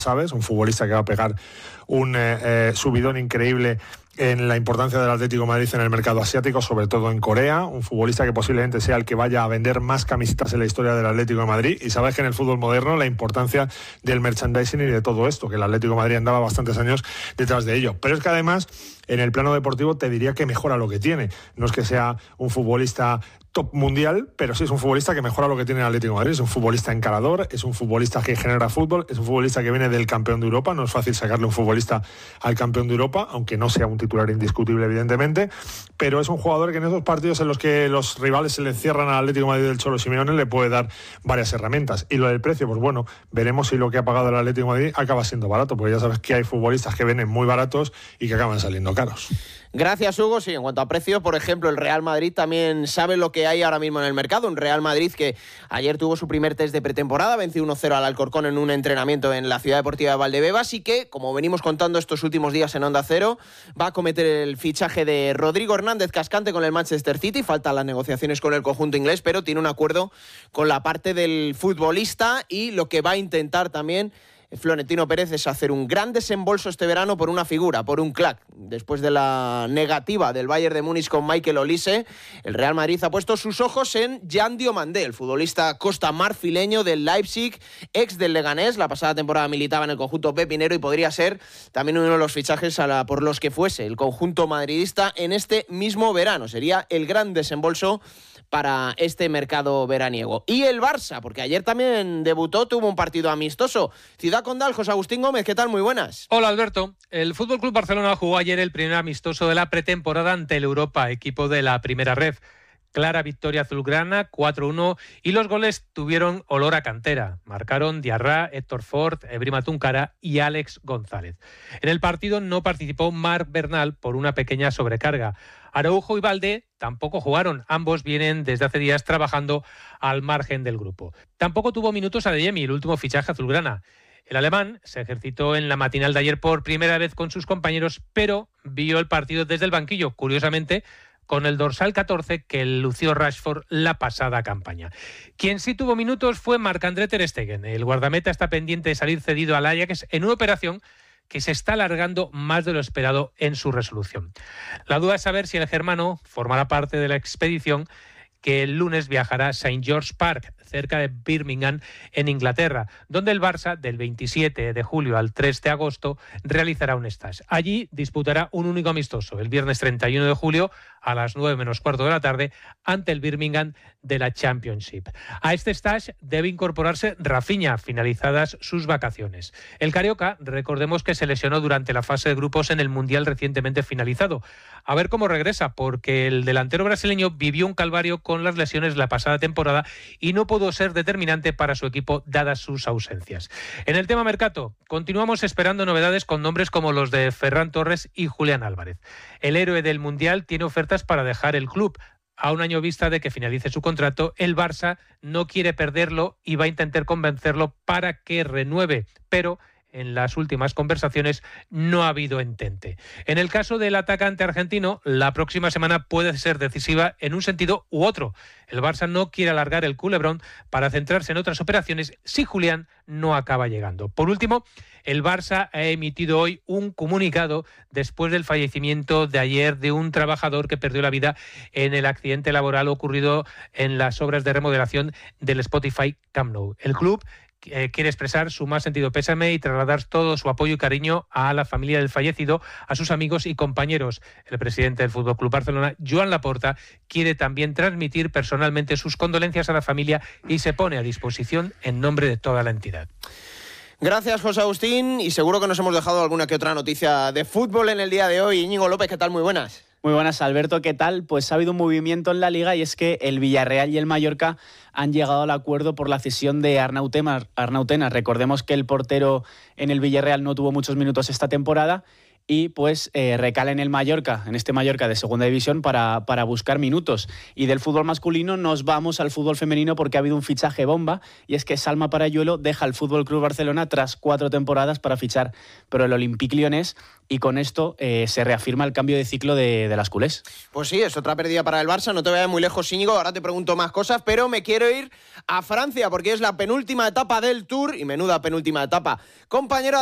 ¿sabes? Un futbolista que va a pegar un subidón increíble en la importancia del Atlético de Madrid en el mercado asiático, sobre todo en Corea, un futbolista que posiblemente sea el que vaya a vender más camisetas en la historia del Atlético de Madrid. Y sabes que en el fútbol moderno la importancia del merchandising y de todo esto, que el Atlético de Madrid andaba bastantes años detrás de ello. Pero es que además, en el plano deportivo, te diría que mejora lo que tiene. No es que sea un futbolista top mundial, pero sí es un futbolista que mejora lo que tiene el Atlético de Madrid. Es un futbolista encarador, es un futbolista que genera fútbol, es un futbolista que viene del campeón de Europa. No es fácil sacarle un futbolista al campeón de Europa, aunque no sea un titular indiscutible, evidentemente, pero es un jugador que en esos partidos en los que los rivales se le cierran al Atlético de Madrid del Cholo Simeone le puede dar varias herramientas. Y lo del precio, pues bueno, veremos si lo que ha pagado el Atlético de Madrid acaba siendo barato, porque ya sabes que hay futbolistas que vienen muy baratos y que acaban saliendo caros. Gracias, Hugo. Sí, en cuanto a precio, por ejemplo, el Real Madrid también sabe lo que hay ahora mismo en el mercado. Un Real Madrid que ayer tuvo su primer test de pretemporada, venció 1-0 al Alcorcón en un entrenamiento en la Ciudad Deportiva de Valdebebas y que, como venimos contando estos últimos días en Onda Cero, va a cometer el fichaje de Rodrigo Hernández Cascante con el Manchester City. Faltan las negociaciones con el conjunto inglés, pero tiene un acuerdo con la parte del futbolista y lo que va a intentar también Florentino Pérez es hacer un gran desembolso este verano por una figura, por un crack. Después de la negativa del Bayern de Múnich con Michael Olise, el Real Madrid ha puesto sus ojos en Jan Diomandé, el futbolista costamarfileño del Leipzig, ex del Leganés. La pasada temporada militaba en el conjunto pepinero y podría ser también uno de los fichajes por los que fuese el conjunto madridista en este mismo verano. Sería el gran desembolso para este mercado veraniego. Y el Barça, porque ayer también debutó, tuvo un partido amistoso. Ciudad Condal, José Agustín Gómez, ¿qué tal? Muy buenas. Hola, Alberto. El FC Barcelona jugó ayer el primer amistoso de la pretemporada ante el Europa, equipo de la Primera Ref. Clara victoria azulgrana, 4-1, y los goles tuvieron olor a cantera. Marcaron Diarra, Héctor Ford, Ebrima Tuncara y Alex González. En el partido no participó Marc Bernal por una pequeña sobrecarga. Araujo y Baldé tampoco jugaron. Ambos vienen desde hace días trabajando al margen del grupo. Tampoco tuvo minutos Adeyemi, el último fichaje azulgrana. El alemán se ejercitó en la matinal de ayer por primera vez con sus compañeros, pero vio el partido desde el banquillo, curiosamente, con el dorsal 14 que lució Rashford la pasada campaña. Quien sí tuvo minutos fue Marc-André ter Stegen. El guardameta está pendiente de salir cedido al Ajax en una operación que se está alargando más de lo esperado en su resolución. La duda es saber si el germano formará parte de la expedición que el lunes viajará a St. George Park, cerca de Birmingham, en Inglaterra, donde el Barça, del 27 de julio al 3 de agosto, realizará un stage. Allí disputará un único amistoso, el viernes 31 de julio, a las 9 menos cuarto de la tarde, ante el Birmingham de la Championship. A este stage debe incorporarse Rafinha, finalizadas sus vacaciones. El carioca, recordemos que se lesionó durante la fase de grupos en el Mundial recientemente finalizado. A ver cómo regresa, porque el delantero brasileño vivió un calvario con las lesiones la pasada temporada y no pudo ser determinante para su equipo dadas sus ausencias. En el tema mercado, continuamos esperando novedades con nombres como los de Ferran Torres y Julián Álvarez. El héroe del Mundial tiene ofertas para dejar el club. A un año vista de que finalice su contrato, el Barça no quiere perderlo y va a intentar convencerlo para que renueve, pero en las últimas conversaciones no ha habido entente. En el caso del atacante argentino, la próxima semana puede ser decisiva en un sentido u otro. El Barça no quiere alargar el culebrón para centrarse en otras operaciones si Julián no acaba llegando. Por último, el Barça ha emitido hoy un comunicado después del fallecimiento de ayer de un trabajador que perdió la vida en el accidente laboral ocurrido en las obras de remodelación del Spotify Camp Nou. El club quiere expresar su más sentido pésame y trasladar todo su apoyo y cariño a la familia del fallecido, a sus amigos y compañeros. El presidente del FC Barcelona, Joan Laporta, quiere también transmitir personalmente sus condolencias a la familia y se pone a disposición en nombre de toda la entidad. Gracias, José Agustín, y seguro que nos hemos dejado alguna que otra noticia de fútbol en el día de hoy. Íñigo López, ¿qué tal? Muy buenas. Muy buenas, Alberto, ¿qué tal? Pues ha habido un movimiento en la Liga y es que el Villarreal y el Mallorca han llegado al acuerdo por la cesión de Arnautena. Recordemos que el portero en el Villarreal no tuvo muchos minutos esta temporada y pues recala en el Mallorca, en este Mallorca de segunda división para buscar minutos. Y del fútbol masculino nos vamos al fútbol femenino porque ha habido un fichaje bomba, y es que Salma Parayuelo deja el FC Barcelona tras 4 temporadas para fichar por el Olympique Lyonnais, y con esto se reafirma el cambio de ciclo de las culés. Pues sí, es otra pérdida para el Barça, no te vayas muy lejos, Íñigo, ahora te pregunto más cosas, pero me quiero ir a Francia porque es la penúltima etapa del Tour, y menuda penúltima etapa. Compañero